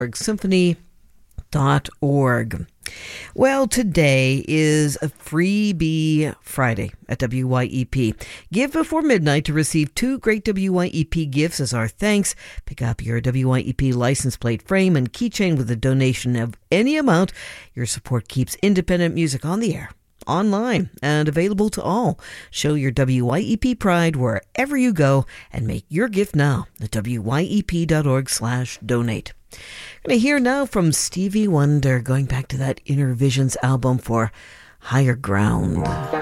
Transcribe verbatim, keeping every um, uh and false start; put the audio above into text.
symphony dot org. Well, today is a Freebie Friday at W Y E P. Give before midnight to receive two great W Y E P gifts as our thanks. Pick up your W Y E P license plate frame and keychain with a donation of any amount. Your support keeps independent music on the air, online, and available to all. Show your W Y E P pride wherever you go and make your gift now at W Y E P dot org slash donate. Going to hear now from Stevie Wonder, going back to that Inner Visions album for Higher Ground.